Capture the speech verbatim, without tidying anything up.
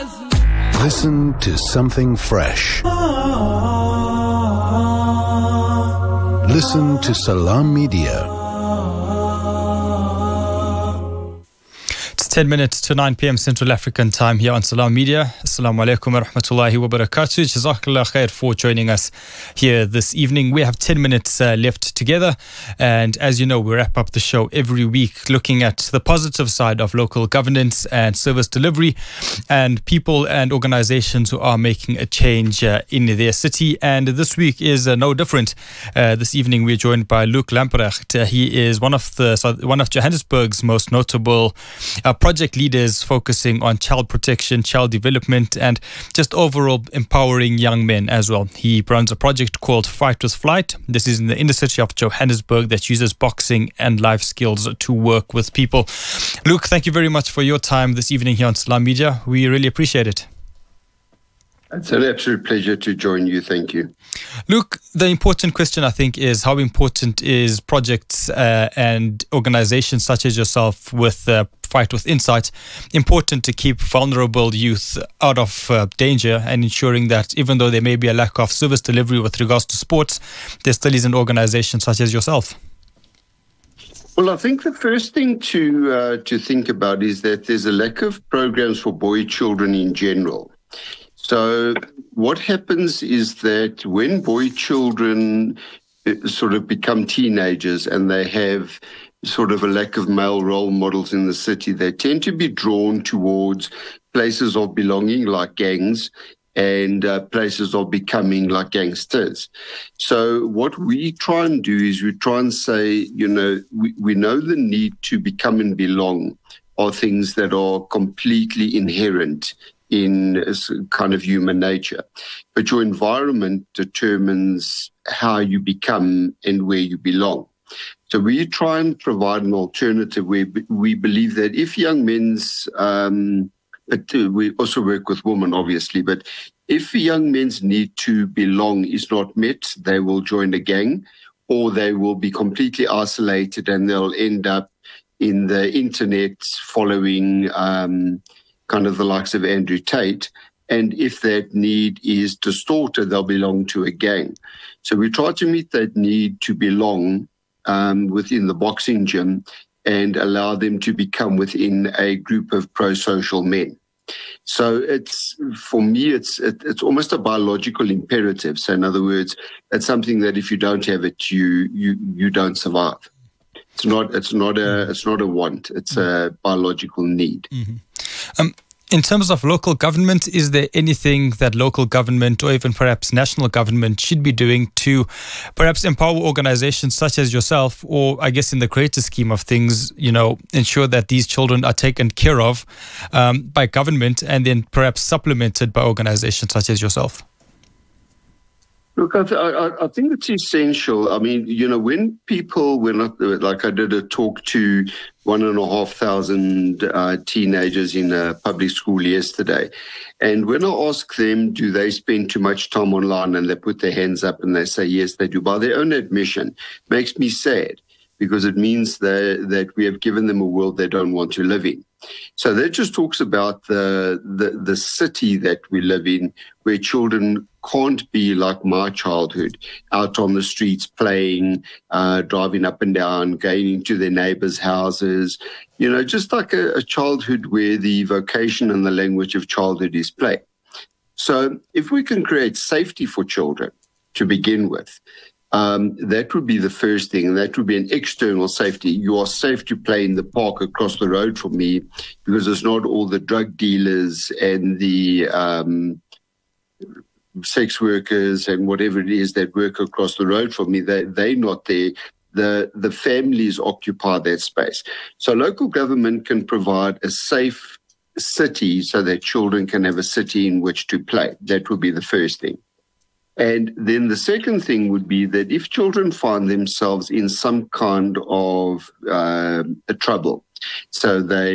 Listen to something fresh. Listen to Salam Media. ten minutes to nine p.m. Central African time here on Salam Media. Assalamu alaikum wa rahmatullahi wa barakatuh. Jazakallah khair for joining us here this evening. We have ten minutes uh, left together. And as you know, we wrap up the show every week looking at the positive side of local governance and service delivery and people and organizations who are making a change uh, in their city. And this week is uh, no different. Uh, this evening, we're joined by Luc Lamprecht. Uh, he is one of the so one of Johannesburg's most notable uh, project leaders focusing on child protection, child development, and just overall empowering young men as well. He runs a project called Fight with Flight. This is in the inner city of Johannesburg that uses boxing and life skills to work with people. Luc, thank you very much for your time this evening here on Salam Media. We really appreciate it. It's an absolute pleasure to join you. Thank you. Luc, the important question, I think, is how important is projects uh, and organizations such as yourself with uh, Fight with Insight important to keep vulnerable youth out of uh, danger and ensuring that even though there may be a lack of service delivery with regards to sports, there still is an organization such as yourself? Well, I think the first thing to uh, to think about is that there's a lack of programs for boy children in general. So what happens is that when boy children sort of become teenagers and they have sort of a lack of male role models in the city, they tend to be drawn towards places of belonging like gangs and uh, places of becoming like gangsters. So what we try and do is we try and say, you know, we, we know the need to become and belong are things that are completely inherent in kind of human nature. But your environment determines how you become and where you belong. So we try and provide an alternative where we believe that if young men's, um, but we also work with women, obviously, but if young men's need to belong is not met, they will join a gang or they will be completely isolated and they'll end up in the internet following um, kind of the likes of Andrew Tate. And if that need is distorted, they'll belong to a gang. So we try to meet that need to belong um, within the boxing gym and allow them to become within a group of pro-social men. So it's, for me, it's it, it's almost a biological imperative. So in other words, it's something that if you don't have it, you you you don't survive. It's not it's not a it's not a want. It's a biological need. Mm-hmm. Um, in terms of local government, is there anything that local government or even perhaps national government should be doing to perhaps empower organizations such as yourself, or I guess in the greater scheme of things, you know, ensure that these children are taken care of um, by government and then perhaps supplemented by organizations such as yourself? Look, I, th- I, I think it's essential. I mean, you know, when people, when I, like I did a talk to one and a half thousand uh, teenagers in a public school yesterday, and when I ask them, do they spend too much time online, and they put their hands up and they say, yes, they do, by their own admission, it makes me sad because it means that, that we have given them a world they don't want to live in. So that just talks about the, the the city that we live in, where children can't be like my childhood, out on the streets playing, uh, driving up and down, going into their neighbors' houses, you know, just like a, a childhood where the vocation and the language of childhood is play. So if we can create safety for children to begin with, Um, that would be the first thing, and that would be an external safety. You are safe to play in the park across the road from me because it's not all the drug dealers and the um, sex workers and whatever it is that work across the road from me. They, they're not there. The, the families occupy that space. So local government can provide a safe city so that children can have a city in which to play. That would be the first thing. And then the second thing would be that if children find themselves in some kind of uh, trouble, so they